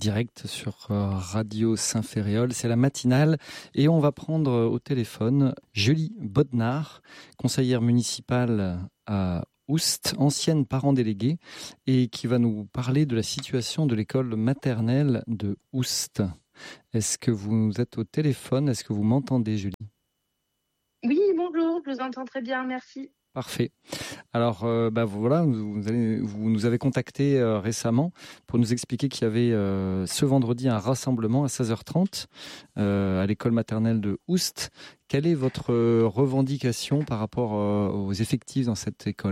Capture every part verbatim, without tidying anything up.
direct sur Radio Saint-Ferréol. C'est la matinale et on va prendre au téléphone Julie Bodnar, conseillère municipale à Oust, ancienne parent déléguée, et qui va nous parler de la situation de l'école maternelle de Oust. Est-ce que vous êtes au téléphone? Est-ce que vous m'entendez, Julie? Oui, bonjour, je vous entends très bien, merci. Parfait. Alors, euh, bah, voilà, vous, vous, allez, vous nous avez contacté euh, récemment pour nous expliquer qu'il y avait euh, ce vendredi un rassemblement à seize heures trente euh, à l'école maternelle de Oust. Quelle est votre euh, revendication par rapport euh, aux effectifs dans cette école ?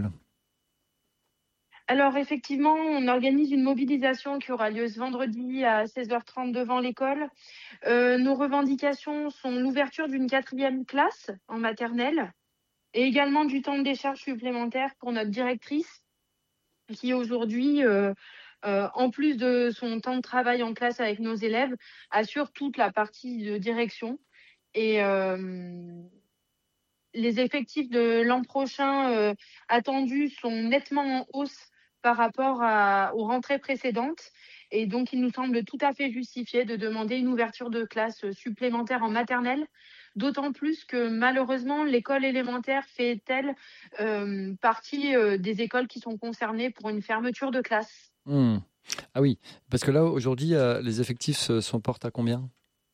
Alors effectivement, on organise une mobilisation qui aura lieu ce vendredi à seize heures trente devant l'école. Euh, nos revendications sont l'ouverture d'une quatrième classe en maternelle et également du temps de décharge supplémentaire pour notre directrice qui aujourd'hui, euh, euh, en plus de son temps de travail en classe avec nos élèves, assure toute la partie de direction. Et euh, les effectifs de l'an prochain euh, attendus sont nettement en hausse par rapport à, aux rentrées précédentes. Et donc, il nous semble tout à fait justifié de demander une ouverture de classe supplémentaire en maternelle, d'autant plus que malheureusement, l'école élémentaire fait-elle euh, partie euh, des écoles qui sont concernées pour une fermeture de classe. Mmh. Ah oui, parce que là, aujourd'hui, euh, les effectifs se, se portent à combien ?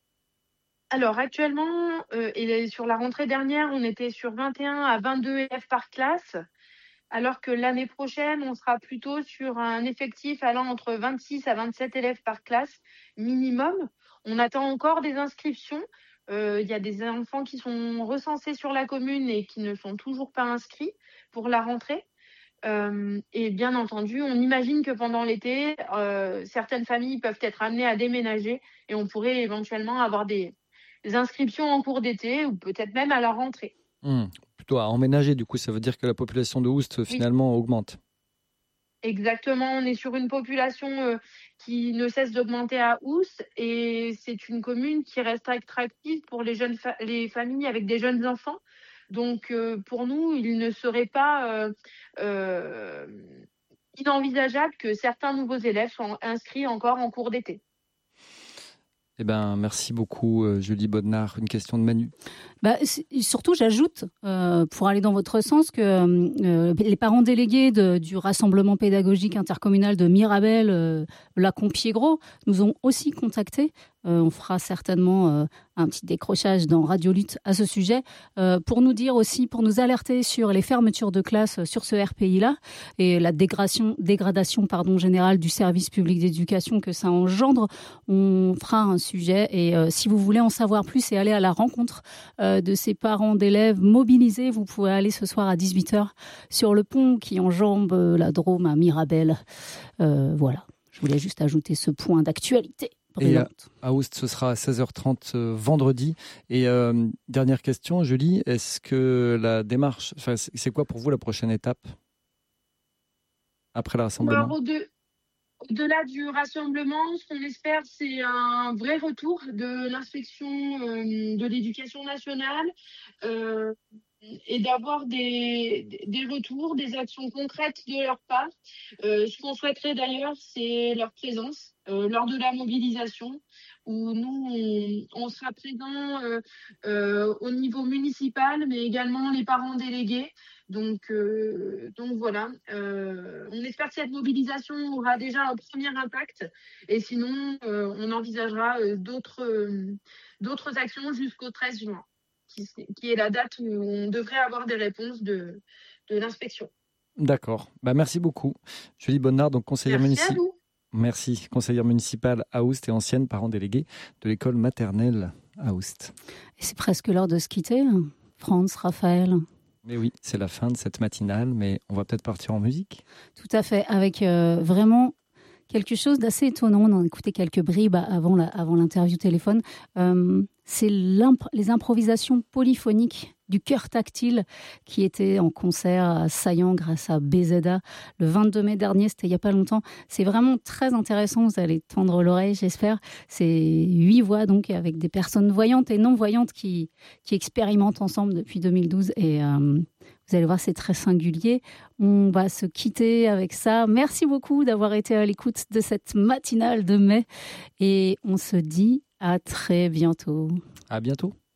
Alors actuellement, euh, et sur la rentrée dernière, on était sur vingt et un à vingt-deux élèves par classe. Alors que l'année prochaine, on sera plutôt sur un effectif allant entre vingt-six à vingt-sept élèves par classe minimum. On attend encore des inscriptions. Euh, il y a des enfants qui sont recensés sur la commune et qui ne sont toujours pas inscrits pour la rentrée. Euh, et bien entendu, on imagine que pendant l'été, euh, certaines familles peuvent être amenées à déménager et on pourrait éventuellement avoir des, des inscriptions en cours d'été ou peut-être même à la rentrée. Mmh. Plutôt à emménager, du coup, ça veut dire que la population de Oust, finalement, oui, augmente. Exactement, on est sur une population euh, qui ne cesse d'augmenter à Oust et c'est une commune qui reste attractive pour les, jeunes fa- les familles avec des jeunes enfants. Donc, euh, pour nous, il ne serait pas euh, euh, inenvisageable que certains nouveaux élèves soient inscrits encore en cours d'été. Eh ben, merci beaucoup, euh, Julie Bodnar. Une question de Manu. Bah, surtout, j'ajoute, euh, pour aller dans votre sens, que euh, les parents délégués de, du rassemblement pédagogique intercommunal de Mirabel, euh, Lacombe-Piégros, nous ont aussi contactés. Euh, on fera certainement euh, un petit décrochage dans Radio Lutte à ce sujet, euh, pour nous dire aussi, pour nous alerter sur les fermetures de classes sur ce R P I-là et la dégradation, dégradation pardon, générale du service public d'éducation que ça engendre. On fera un sujet et euh, si vous voulez en savoir plus et aller à la rencontre euh, de ces parents d'élèves mobilisés, vous pouvez aller ce soir à dix-huit heures sur le pont qui enjambe la Drôme à Mirabel. Euh, voilà, je voulais juste ajouter ce point d'actualité. Et à, à Oust, ce sera à seize heures trente euh, vendredi. Et euh, dernière question, Julie, est-ce que la démarche, enfin, c'est quoi pour vous la prochaine étape après le rassemblement ? Alors, au-de, au-delà du rassemblement, ce qu'on espère, c'est un vrai retour de l'inspection euh, de l'éducation nationale euh, et d'avoir des, des retours, des actions concrètes de leur part. Euh, ce qu'on souhaiterait d'ailleurs, c'est leur présence euh, lors de la mobilisation, où nous, on, on sera présents euh, euh, au niveau municipal, mais également les parents délégués. Donc, euh, donc voilà, euh, on espère que cette mobilisation aura déjà un premier impact et sinon, euh, on envisagera euh, d'autres, euh, d'autres actions jusqu'au treize juin. Qui, qui est la date où on devrait avoir des réponses de, de l'inspection. D'accord. Bah, merci beaucoup. Julie Bodnar, donc conseillère municipale. Merci, conseillère municipale à Oust et ancienne parent déléguée de l'école maternelle à Oust. Et c'est presque l'heure de se quitter, Franz, Raphaël. Mais oui, c'est la fin de cette matinale, mais on va peut-être partir en musique. Tout à fait, avec euh, vraiment quelque chose d'assez étonnant. On en a écouté quelques bribes avant, la, avant l'interview téléphone. Euh, c'est les improvisations polyphoniques du Cœur Tactile qui était en concert à Saillant grâce à B Z A le vingt-deux mai dernier, c'était il n'y a pas longtemps. C'est vraiment très intéressant, vous allez tendre l'oreille, j'espère. C'est huit voix donc avec des personnes voyantes et non voyantes qui, qui expérimentent ensemble depuis deux mille douze et euh, Vous allez voir, c'est très singulier. On va se quitter avec ça. Merci beaucoup d'avoir été à l'écoute de cette matinale de mai. Et on se dit à très bientôt. À bientôt.